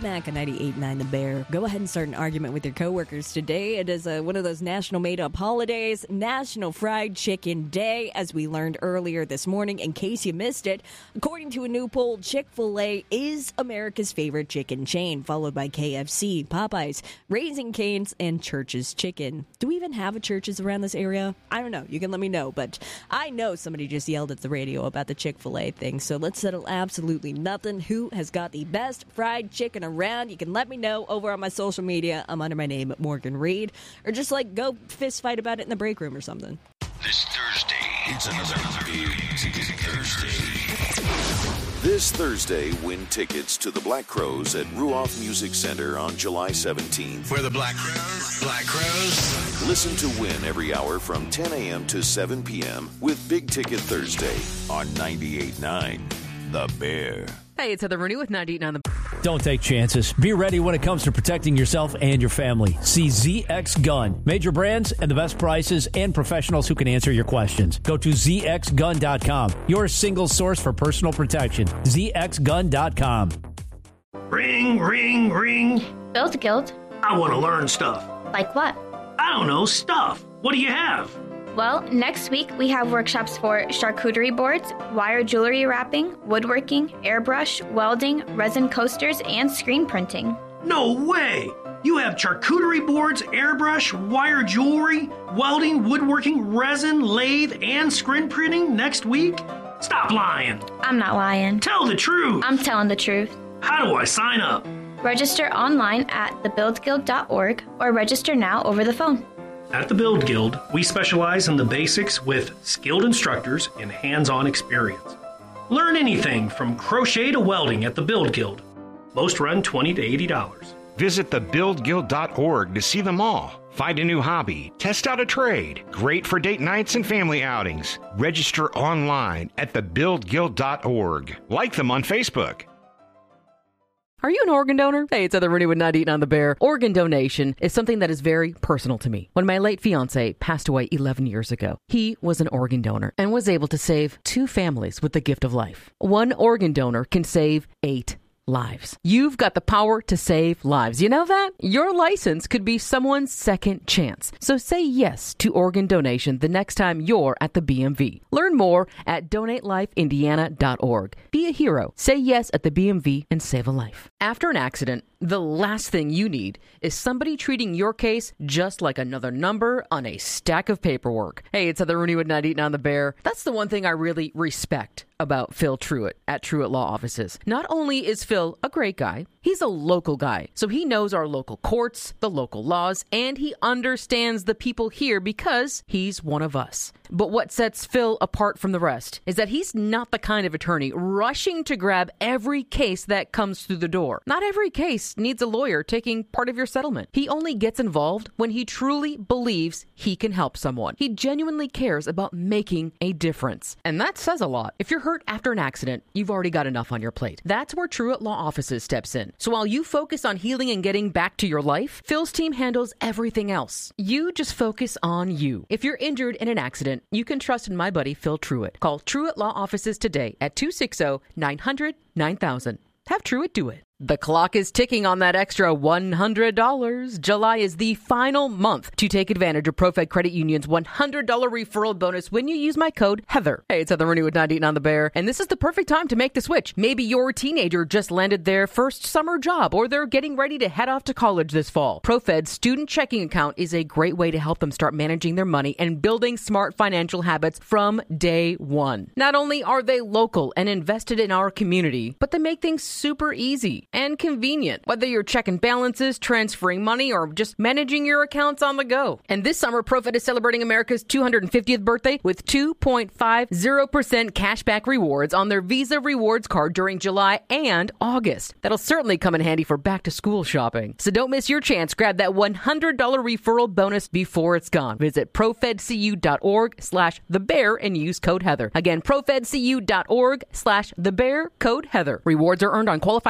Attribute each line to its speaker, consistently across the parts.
Speaker 1: Smack on 98.9 The Bear. Go ahead and start an argument with your coworkers today. It is one of those national made-up holidays, National Fried Chicken Day, as we learned earlier this morning. In case you missed it, according to a new poll, Chick-fil-A is America's favorite chicken chain, followed by KFC, Popeyes, Raising Cane's, and Church's Chicken. Do we even have a Church's around this area? I don't know. You can let me know, but I know somebody just yelled at the radio about the Chick-fil-A thing, so let's settle absolutely nothing. Who has got the best fried chicken around? You can let me know over on my social media. I'm under my name, Morgan Reed, or just go fist fight about it in the break room or something.
Speaker 2: This Thursday, it's another Big Ticket Thursday.
Speaker 3: This Thursday, win tickets to the Black Crowes at Ruoff Music Center on July 17th.
Speaker 2: Where the Black Crowes.
Speaker 3: Listen to Win every hour from 10 a.m. to 7 p.m. with Big Ticket Thursday on 98.9 The Bear.
Speaker 4: Hey, it's Heather Rooney with 98.9 The Bear.
Speaker 5: Don't take chances. Be ready when it comes to protecting yourself and your family. See ZX Gun. Major brands and the best prices and professionals who can answer your questions. Go to zxgun.com. Your single source for personal protection. zxgun.com.
Speaker 6: Ring, ring, ring.
Speaker 7: Build Guild.
Speaker 6: I want to learn stuff.
Speaker 7: Like what?
Speaker 6: I don't know, stuff. What do you have?
Speaker 7: Well, next week we have workshops for charcuterie boards, wire jewelry wrapping, woodworking, airbrush, welding, resin coasters, and screen printing.
Speaker 6: No way! You have charcuterie boards, airbrush, wire jewelry, welding, woodworking, resin, lathe, and screen printing next week? Stop lying.
Speaker 7: I'm not lying.
Speaker 6: Tell the truth.
Speaker 7: I'm telling the truth.
Speaker 6: How do I sign up?
Speaker 7: Register online at thebuildguild.org or register now over the phone.
Speaker 6: At the Build Guild, we specialize in the basics with skilled instructors and hands-on experience. Learn anything from crochet to welding at the Build Guild. Most run $20 to $80.
Speaker 8: Visit thebuildguild.org to see them all. Find a new hobby. Test out a trade. Great for date nights and family outings. Register online at thebuildguild.org. Like them on Facebook.
Speaker 4: Are you an organ donor? Hey, it's Heather Rooney with 98.9 The Bear. Organ donation is something that is very personal to me. When my late fiancé passed away 11 years ago, he was an organ donor and was able to save 2 families with the gift of life. One organ donor can save 8 lives. You've got the power to save lives. You know that? Your license could be someone's second chance. So say yes to organ donation the next time you're at the BMV. Learn more at donatelifeindiana.org. Be a hero. Say yes at the BMV and save a life. After an accident, the last thing you need is somebody treating your case just like another number on a stack of paperwork. Hey, it's Heather Rooney with 98.9 The Bear. That's the one thing I really respect about Phil Truitt at Truitt Law Offices. Not only is Phil a great guy, he's a local guy. So he knows our local courts, the local laws, and he understands the people here because he's one of us. But what sets Phil apart from the rest is that he's not the kind of attorney rushing to grab every case that comes through the door. Not every case needs a lawyer taking part of your settlement. He only gets involved when he truly believes he can help someone. He genuinely cares about making a difference. And that says a lot. If you're hurt after an accident, you've already got enough on your plate. That's where Truitt Law Offices steps in. So while you focus on healing and getting back to your life, Phil's team handles everything else. You just focus on you. If you're injured in an accident, you can trust in my buddy Phil Truitt. Call Truitt Law Offices today at 260-900-9000. Have Truitt do it. The clock is ticking on that extra $100. July is the final month to take advantage of ProFed Credit Union's $100 referral bonus when you use my code Heather. Hey, it's Heather Rooney with 98.9 The Bear, and this is the perfect time to make the switch. Maybe your teenager just landed their first summer job, or they're getting ready to head off to college this fall. ProFed's student checking account is a great way to help them start managing their money and building smart financial habits from day one. Not only are they local and invested in our community, but they make things super easy and convenient, whether you're checking balances, transferring money, or just managing your accounts on the go. And this summer, ProFed is celebrating America's 250th birthday with 2.50% cashback rewards on their Visa Rewards card during July and August. That'll certainly come in handy for back-to-school shopping. So don't miss your chance. Grab that $100 referral bonus before it's gone. Visit profedcu.org/thebear and use code Heather. Again, profedcu.org/thebear, code Heather. Rewards are earned on qualifying purchases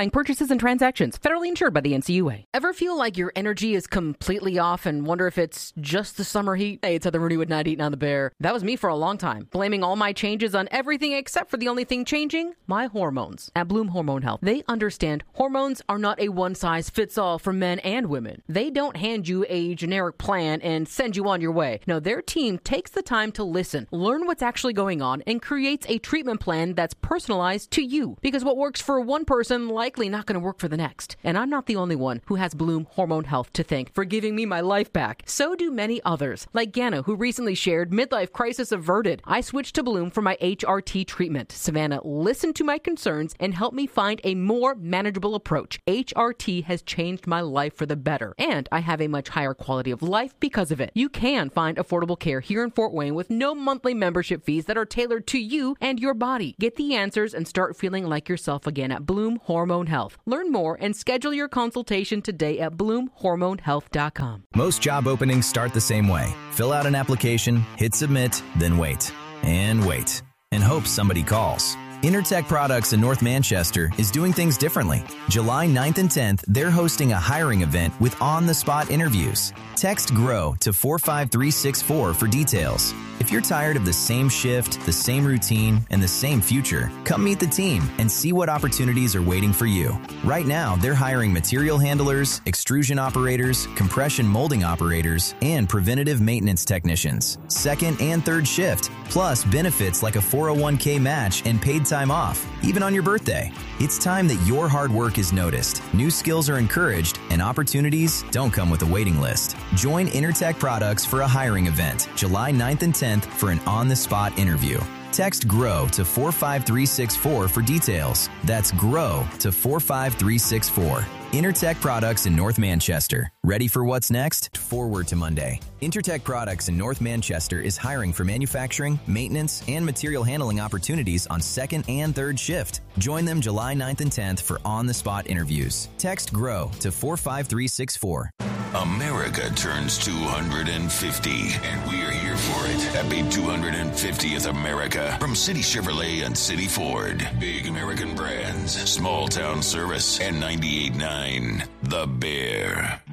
Speaker 4: and transactions. Federally insured by the NCUA. Ever feel like your energy is completely off and wonder if it's just the summer heat? Hey, it's Heather Rooney with 98 on the Bear. That was me for a long time, blaming all my changes on everything except for the only thing changing, my hormones. At Bloom Hormone Health, they understand hormones are not a one-size-fits-all for men and women. They don't hand you a generic plan and send you on your way. No, their team takes the time to listen, learn what's actually going on, and creates a treatment plan that's personalized to you. Because what works for one person likely not going to work for the next. And I'm not the only one who has Bloom Hormone Health to thank for giving me my life back. So do many others, like Ganna, who recently shared midlife crisis averted. I switched to Bloom for my HRT treatment. Savannah listened to my concerns and helped me find a more manageable approach. HRT has changed my life for the better, and I have a much higher quality of life because of it. You can find affordable care here in Fort Wayne with no monthly membership fees that are tailored to you and your body. Get the answers and start feeling like yourself again at Bloom Hormone Health. Learn more and schedule your consultation today at bloomhormonehealth.com.
Speaker 9: Most job openings start the same way. Fill out an application, hit submit, then wait. And wait. And hope somebody calls. Intertech Products in North Manchester is doing things differently. July 9th and 10th, they're hosting a hiring event with on-the-spot interviews. Text GROW to 45364 for details. If you're tired of the same shift, the same routine, and the same future, come meet the team and see what opportunities are waiting for you. Right now, they're hiring material handlers, extrusion operators, compression molding operators, and preventative maintenance technicians. Second and third shift, plus benefits like a 401k match and paid time off, even on your birthday. It's time that your hard work is noticed, new skills are encouraged, and opportunities don't come with a waiting list. Join Intertech Products for a hiring event, July 9th and 10th for an on-the-spot interview. Text GROW to 45364 for details. That's GROW to 45364. Intertech Products in North Manchester. Ready for what's next? Forward to Monday. Intertech Products in North Manchester is hiring for manufacturing, maintenance, and material handling opportunities on second and third shift. Join them July 9th and 10th for on-the-spot interviews. Text GROW to 45364.
Speaker 3: America turns 250, and we are here for it. Happy 250th America from City Chevrolet and City Ford. Big American brands, small town service, and 98.9 The Bear.